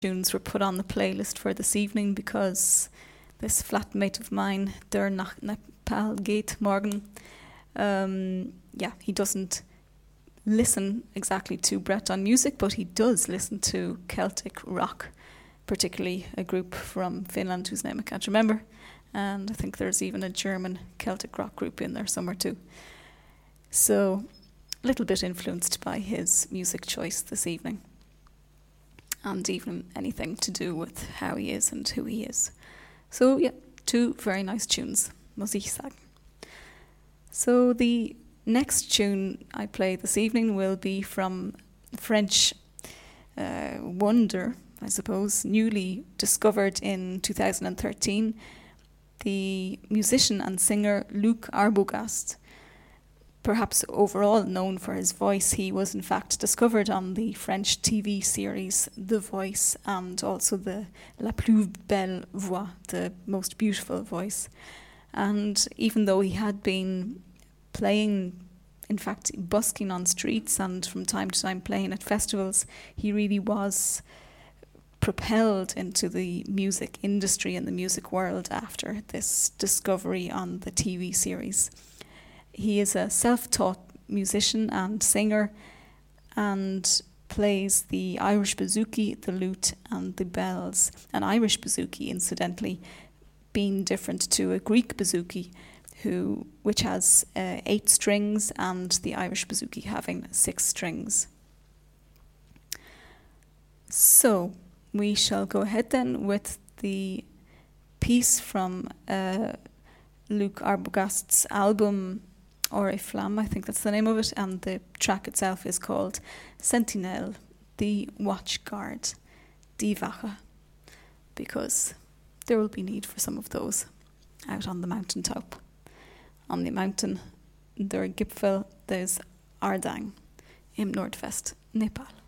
tunes were put on the playlist for this evening because this flatmate of mine, Der nach Nepal geht morgen, he doesn't listen exactly to Breton music, but he does listen to Celtic rock, particularly a group from Finland whose name I can't remember, and I think there's even a German Celtic rock group in there somewhere too. So a little bit influenced by his music choice this evening, and even anything to do with how he is and who he is. So yeah, two very nice tunes, muss ich sagen. So the next tune I play this evening will be from French wonder, I suppose, newly discovered in 2013, the musician and singer Luc Arbogast. Perhaps overall known for his voice, he was in fact discovered on the French TV series The Voice, and also the La Plus Belle Voix, the most beautiful voice. And even though he had been playing, in fact, busking on streets and from time to time playing at festivals, he really was propelled into the music industry and the music world after this discovery on the TV series. He is a self-taught musician and singer and plays the Irish bouzouki, the lute and the bells. An Irish bouzouki, incidentally, being different to a Greek bouzouki, which has 8 strings, and the Irish bouzouki having 6 strings. So we shall go ahead then with the piece from Luc Arbogast's album Oriflamme, I think that's the name of it, and the track itself is called Sentinelle, the Watch Guard, Die Wache, because there will be need for some of those out on the mountaintop. On the mountain, der Gipfel des Ardang im Nordwest Nepal.